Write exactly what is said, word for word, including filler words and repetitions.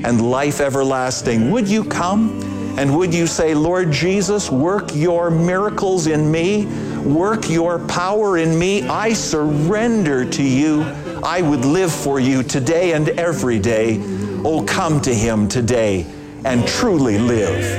and life everlasting. Would you come? And would you say, Lord Jesus, work your miracles in me, work your power in me. I surrender to you. I would live for you today and every day. Oh, come to Him today and truly live.